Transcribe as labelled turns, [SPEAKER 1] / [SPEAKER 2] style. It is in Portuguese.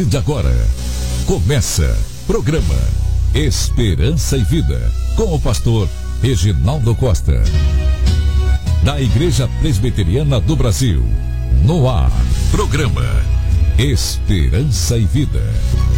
[SPEAKER 1] partir de agora, começa programa Esperança e Vida, com o pastor Reginaldo Costa, da Igreja Presbiteriana do Brasil. No ar, programa Esperança e Vida.